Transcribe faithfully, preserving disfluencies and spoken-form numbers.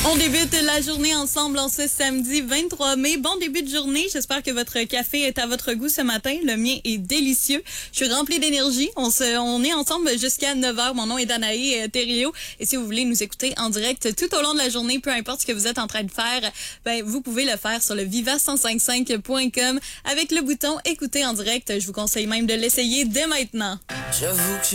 On débute la journée ensemble en ce samedi vingt-trois mai. Bon début de journée. J'espère que votre café est à votre goût ce matin. Le mien est délicieux. Je suis remplie d'énergie. On se, on est ensemble jusqu'à neuf heures. Mon nom est Danae Thériault. Et si vous voulez nous écouter en direct tout au long de la journée, peu importe ce que vous êtes en train de faire, ben, vous pouvez le faire sur le viva cent cinquante-cinq point com avec le bouton écouter en direct. Je vous conseille même de l'essayer dès maintenant. J'avoue que